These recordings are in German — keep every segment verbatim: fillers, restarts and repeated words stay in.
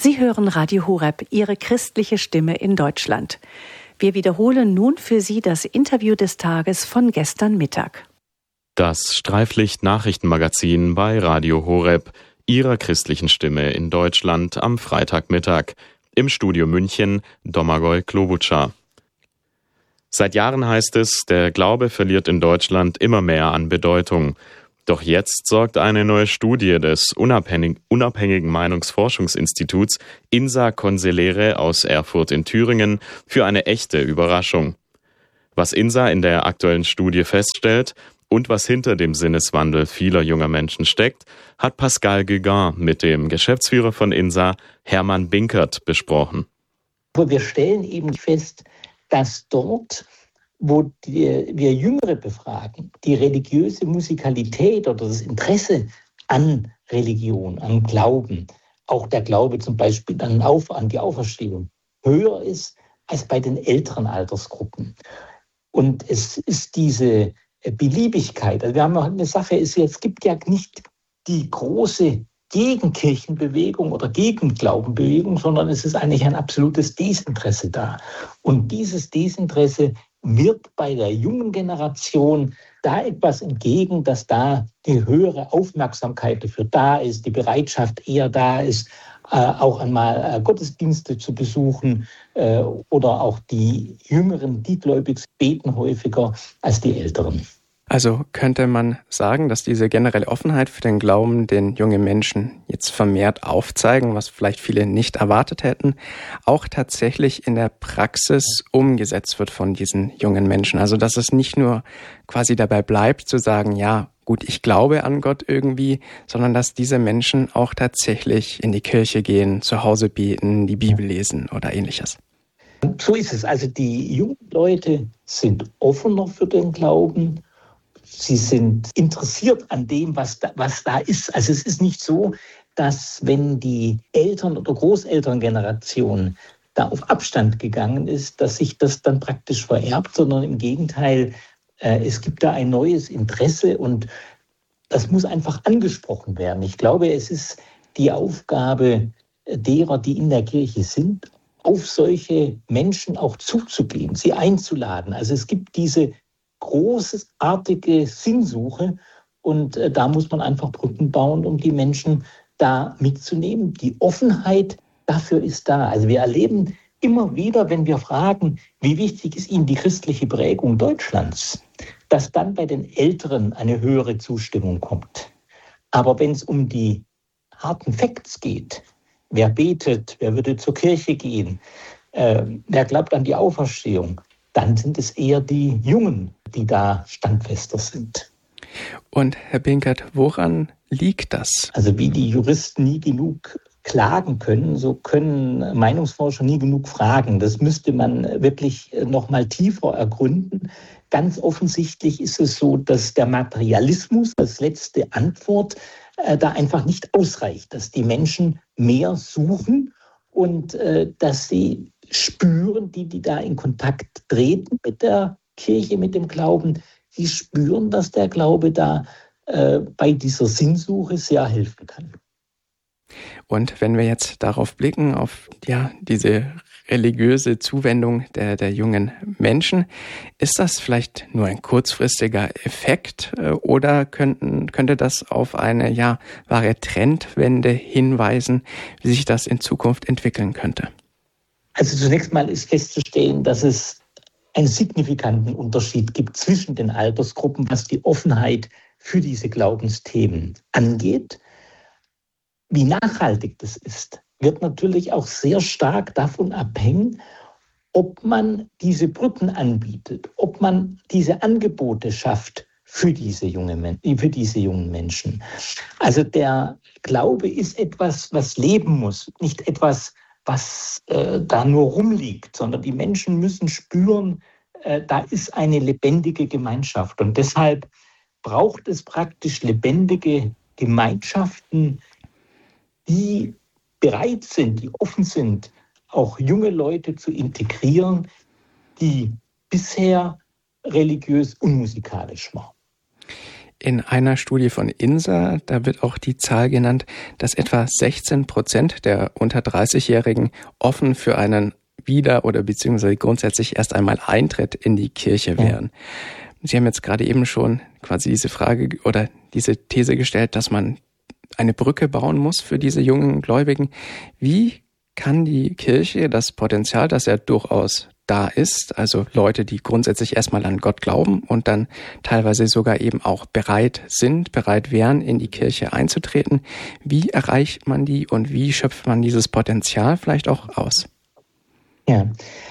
Sie hören Radio Horeb, Ihre christliche Stimme in Deutschland. Wir wiederholen nun für Sie das Interview des Tages von gestern Mittag. Das Streiflicht-Nachrichtenmagazin bei Radio Horeb, Ihrer christlichen Stimme in Deutschland am Freitagmittag. Im Studio München, Domagoj Klobučar. Seit Jahren heißt es, der Glaube verliert in Deutschland immer mehr an Bedeutung. Doch jetzt sorgt eine neue Studie des unabhängig, unabhängigen Meinungsforschungsinstituts INSA Conselere aus Erfurt in Thüringen für eine echte Überraschung. Was INSA in der aktuellen Studie feststellt und was hinter dem Sinneswandel vieler junger Menschen steckt, hat Pascal Guégan mit dem Geschäftsführer von INSA, Hermann Binkert, besprochen. Wir stellen eben fest, dass dort, wo die, wir Jüngere befragen, die religiöse Musikalität oder das Interesse an Religion, an Glauben, auch der Glaube zum Beispiel an, Auf, an die Auferstehung, höher ist als bei den älteren Altersgruppen. Und es ist diese Beliebigkeit, also wir haben eine Sache, es gibt ja nicht die große Gegenkirchenbewegung oder Gegenglaubenbewegung, sondern es ist eigentlich ein absolutes Desinteresse da. Und dieses Desinteresse wird bei der jungen Generation da etwas entgegen, dass da die höhere Aufmerksamkeit dafür da ist, die Bereitschaft eher da ist, äh, auch einmal äh, Gottesdienste zu besuchen äh, oder auch die Jüngeren, die gläubig beten häufiger als die Älteren. Also könnte man sagen, dass diese generelle Offenheit für den Glauben den jungen Menschen jetzt vermehrt aufzeigen, was vielleicht viele nicht erwartet hätten, auch tatsächlich in der Praxis umgesetzt wird von diesen jungen Menschen. Also dass es nicht nur quasi dabei bleibt zu sagen, ja gut, ich glaube an Gott irgendwie, sondern dass diese Menschen auch tatsächlich in die Kirche gehen, zu Hause beten, die Bibel lesen oder ähnliches. So ist es. Also die jungen Leute sind offener für den Glauben. Sie sind interessiert an dem, was da, was da ist. Also es ist nicht so, dass wenn die Eltern- oder Großelterngeneration da auf Abstand gegangen ist, dass sich das dann praktisch vererbt, sondern im Gegenteil, äh, es gibt da ein neues Interesse und das muss einfach angesprochen werden. Ich glaube, es ist die Aufgabe derer, die in der Kirche sind, auf solche Menschen auch zuzugehen, sie einzuladen. Also es gibt diese großartige Sinnsuche und äh, da muss man einfach Brücken bauen, um die Menschen da mitzunehmen. Die Offenheit dafür ist da. Also wir erleben immer wieder, wenn wir fragen, wie wichtig ist Ihnen die christliche Prägung Deutschlands, dass dann bei den Älteren eine höhere Zustimmung kommt. Aber wenn es um die harten Facts geht, wer betet, wer würde zur Kirche gehen, äh, wer glaubt an die Auferstehung, dann sind es eher die Jungen, die da standfester sind. Und Herr Binkert, woran liegt das? Also wie die Juristen nie genug klagen können, so können Meinungsforscher nie genug fragen. Das müsste man wirklich noch mal tiefer ergründen. Ganz offensichtlich ist es so, dass der Materialismus als letzte Antwort äh, da einfach nicht ausreicht, dass die Menschen mehr suchen und äh, dass sie spüren, die, die da in Kontakt treten mit der Kirche, mit dem Glauben, die spüren, dass der Glaube da äh, bei dieser Sinnsuche sehr helfen kann. Und wenn wir jetzt darauf blicken, auf ja diese religiöse Zuwendung der, der jungen Menschen, ist das vielleicht nur ein kurzfristiger Effekt äh, oder könnten, könnte das auf eine ja wahre Trendwende hinweisen, wie sich das in Zukunft entwickeln könnte? Also zunächst mal ist festzustellen, dass es einen signifikanten Unterschied gibt zwischen den Altersgruppen, was die Offenheit für diese Glaubensthemen angeht. Wie nachhaltig das ist, wird natürlich auch sehr stark davon abhängen, ob man diese Brücken anbietet, ob man diese Angebote schafft für diese, junge, für diese jungen Menschen. Also der Glaube ist etwas, was leben muss, nicht etwas, was äh, da nur rumliegt, sondern die Menschen müssen spüren, äh, da ist eine lebendige Gemeinschaft. Und deshalb braucht es praktisch lebendige Gemeinschaften, die bereit sind, die offen sind, auch junge Leute zu integrieren, die bisher religiös unmusikalisch waren. In einer Studie von I N S A, da wird auch die Zahl genannt, dass etwa sechzehn Prozent der unter dreißigjährigen offen für einen Wieder- oder beziehungsweise grundsätzlich erst einmal Eintritt in die Kirche wären. Ja. Sie haben jetzt gerade eben schon quasi diese Frage oder diese These gestellt, dass man eine Brücke bauen muss für diese jungen Gläubigen. Wie kann die Kirche das Potenzial, das ja durchaus da ist, also Leute, die grundsätzlich erstmal an Gott glauben und dann teilweise sogar eben auch bereit sind, bereit wären, in die Kirche einzutreten, wie erreicht man die und wie schöpft man dieses Potenzial vielleicht auch aus? Ja,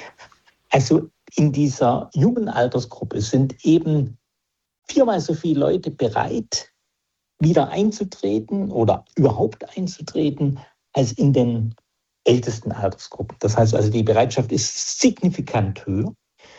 also in dieser jungen Altersgruppe sind eben viermal so viele Leute bereit, wieder einzutreten oder überhaupt einzutreten, als in den ältesten Altersgruppen. Das heißt also, die Bereitschaft ist signifikant höher.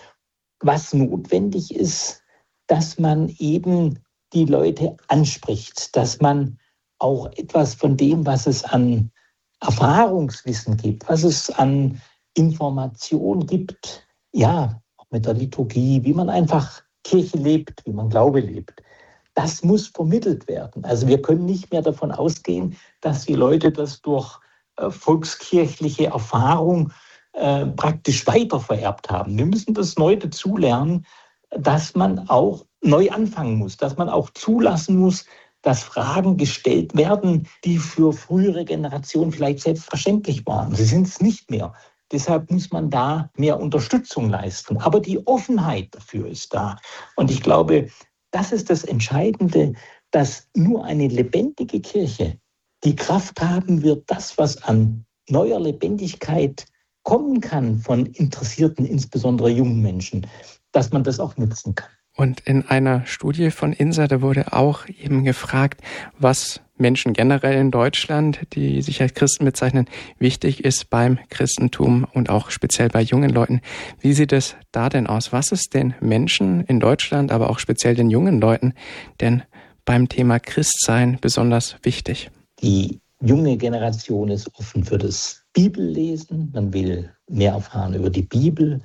Was notwendig ist, dass man eben die Leute anspricht, dass man auch etwas von dem, was es an Erfahrungswissen gibt, was es an Information gibt, ja, auch mit der Liturgie, wie man einfach Kirche lebt, wie man Glaube lebt. Das muss vermittelt werden. Also wir können nicht mehr davon ausgehen, dass die Leute das durch äh, volkskirchliche Erfahrung äh, praktisch weitervererbt haben. Wir müssen das neu dazulernen, dass man auch neu anfangen muss, dass man auch zulassen muss, dass Fragen gestellt werden, die für frühere Generationen vielleicht selbstverständlich waren. Sie sind es nicht mehr. Deshalb muss man da mehr Unterstützung leisten. Aber die Offenheit dafür ist da. Und ich glaube, das ist das Entscheidende, dass nur eine lebendige Kirche die Kraft haben wird, das, was an neuer Lebendigkeit kommen kann von interessierten, insbesondere jungen Menschen, dass man das auch nutzen kann. Und in einer Studie von I N S A, da wurde auch eben gefragt, was Menschen generell in Deutschland, die sich als Christen bezeichnen, wichtig ist beim Christentum und auch speziell bei jungen Leuten. Wie sieht es da denn aus? Was ist den Menschen in Deutschland, aber auch speziell den jungen Leuten denn beim Thema Christsein besonders wichtig? Die junge Generation ist offen für das Bibellesen. Man will mehr erfahren über die Bibel.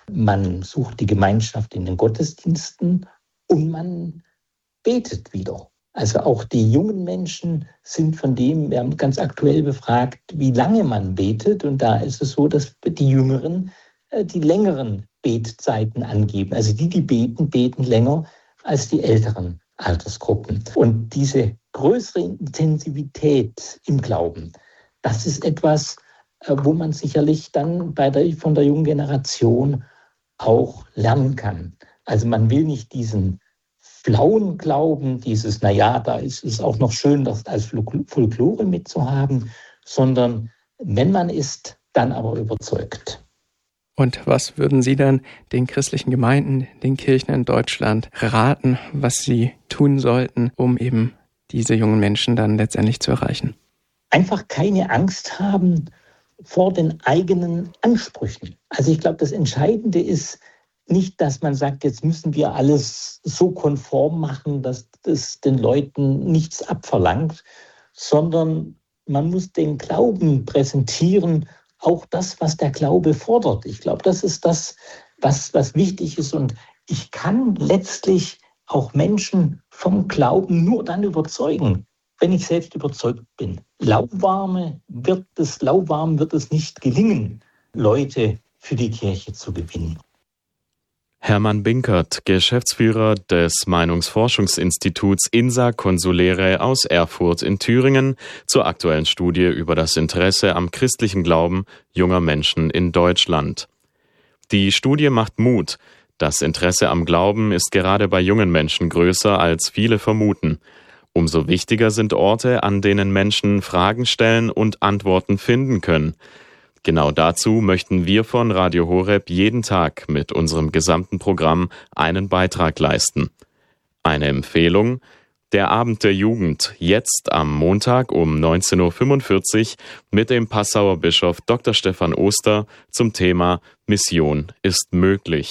Man sucht die Gemeinschaft in den Gottesdiensten und man betet wieder. Also auch die jungen Menschen sind von dem, wir haben ganz aktuell befragt, wie lange man betet. Und da ist es so, dass die Jüngeren äh, die längeren Betzeiten angeben. Also die, die beten, beten länger als die älteren Altersgruppen. Und diese größere Intensivität im Glauben, das ist etwas, äh, wo man sicherlich dann bei der, von der jungen Generation auch lernen kann. Also man will nicht diesen flauen Glauben, dieses, naja, da ist es auch noch schön, das als Folklore mitzuhaben, sondern wenn man ist, dann aber überzeugt. Und was würden Sie dann den christlichen Gemeinden, den Kirchen in Deutschland raten, was sie tun sollten, um eben diese jungen Menschen dann letztendlich zu erreichen? Einfach keine Angst haben vor den eigenen Ansprüchen. Also ich glaube, das Entscheidende ist nicht, dass man sagt, jetzt müssen wir alles so konform machen, dass das den Leuten nichts abverlangt, sondern man muss den Glauben präsentieren, auch das, was der Glaube fordert. Ich glaube, das ist das, was, was wichtig ist. Und ich kann letztlich auch Menschen vom Glauben nur dann überzeugen, wenn ich selbst überzeugt bin. Lauwarme wird es, lauwarm wird es nicht gelingen, Leute für die Kirche zu gewinnen. Hermann Binkert, Geschäftsführer des Meinungsforschungsinstituts INSA Consulere aus Erfurt in Thüringen, zur aktuellen Studie über das Interesse am christlichen Glauben junger Menschen in Deutschland. Die Studie macht Mut. Das Interesse am Glauben ist gerade bei jungen Menschen größer, als viele vermuten. Umso wichtiger sind Orte, an denen Menschen Fragen stellen und Antworten finden können. Genau dazu möchten wir von Radio Horeb jeden Tag mit unserem gesamten Programm einen Beitrag leisten. Eine Empfehlung: Der Abend der Jugend, jetzt am Montag um neunzehn Uhr fünfundvierzig mit dem Passauer Bischof Doktor Stefan Oster zum Thema Mission ist möglich.